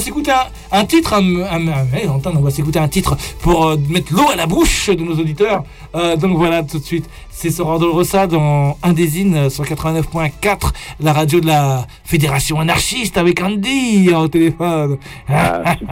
s'écouter un titre. On va s'écouter un titre pour mettre l'eau à la bouche de nos auditeurs. Donc voilà, tout de suite, c'est Sorando Rossa dans Indésine sur 89.4, la radio de la Fédération anarchiste avec Andy au téléphone. Super.